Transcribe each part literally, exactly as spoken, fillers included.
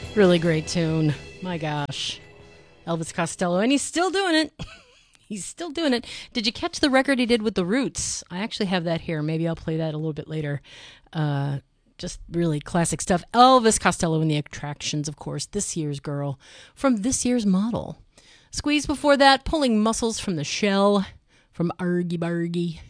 Really great tune. My gosh. Elvis Costello. And he's still doing it. He's still doing it. Did you catch the record he did with the Roots? I actually have that here. Maybe I'll play that a little bit later. Uh, just really classic stuff. Elvis Costello and the Attractions, of course. This Year's Girl from This Year's Model. Squeeze before that. Pulling Muscles from the Shell from Argy Bargy.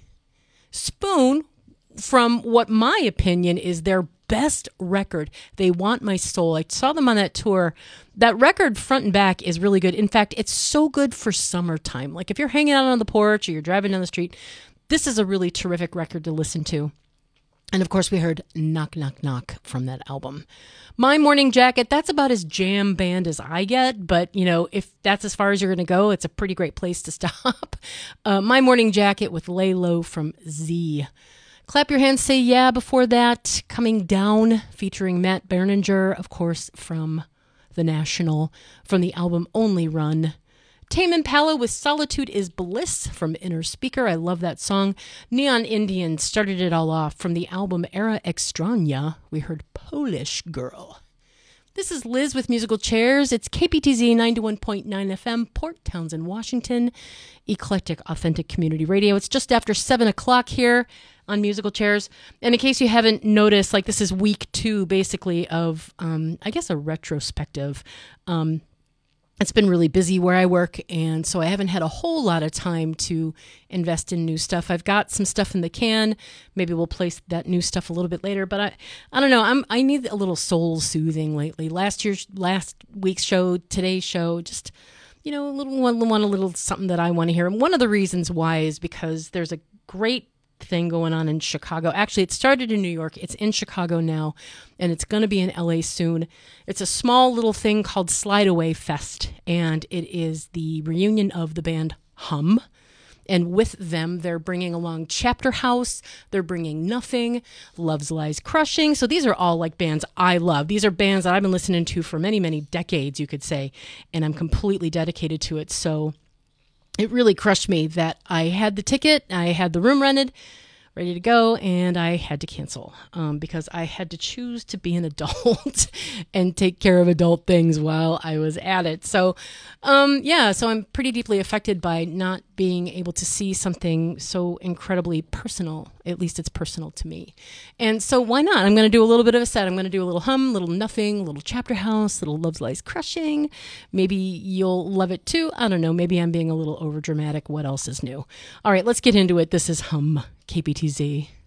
Spoon from what my opinion is their best record, They Want My Soul. I saw them on that tour. That record front and back is really good. In fact, it's so good for summertime. Like if you're hanging out on the porch or you're driving down the street, this is a really terrific record to listen to. And of course, we heard Knock, Knock, Knock from that album. My Morning Jacket, that's about as jam band as I get. But, you know, if that's as far as you're going to go, it's a pretty great place to stop. Uh, My Morning Jacket with Lay Low from Z. Clap Your Hands, Say Yeah before that. Coming Down, featuring Matt Berninger, of course, from The National, from the album Only Run. Tame Impala with Solitude is Bliss from Inner Speaker. I love that song. Neon Indian started it all off from the album Era Extraña. We heard Polish Girl. This is Liz with Musical Chairs. It's K P T Z ninety-one point nine F M, Port Townsend, Washington. Eclectic, authentic community radio. It's just after seven o'clock here on Musical Chairs. And in case you haven't noticed, like this is week two, basically, of, um, I guess, a retrospective. Um, it's been really busy where I work, and so I haven't had a whole lot of time to invest in new stuff. I've got some stuff in the can. Maybe we'll place that new stuff a little bit later, but I, I don't know. I'm, I need a little soul soothing lately. Last year's, last week's show, today's show, just, you know, a little one, want a little something that I want to hear. And one of the reasons why is because there's a great thing going on in Chicago. Actually, it started in New York. It's in Chicago now, and it's going to be in L A soon. It's a small little thing called Slide Away Fest, and it is the reunion of the band Hum. And with them, they're bringing along Chapter House. They're bringing Nothing, Love's Lies Crushing. So these are all like bands I love. These are bands that I've been listening to for many, many decades, you could say, and I'm completely dedicated to it. So it really crushed me that I had the ticket, I had the room rented, ready to go, and I had to cancel um, because I had to choose to be an adult and take care of adult things while I was at it. So, um, yeah, so I'm pretty deeply affected by not being able to see something so incredibly personal. At least it's personal to me. And so why not? I'm going to do a little bit of a set. I'm going to do a little Hum, little Nothing, little Chapter House, little Love's Lies Crushing. Maybe you'll love it too. I don't know. Maybe I'm being a little overdramatic. What else is new? All right, let's get into it. This is Hum, K P T Z.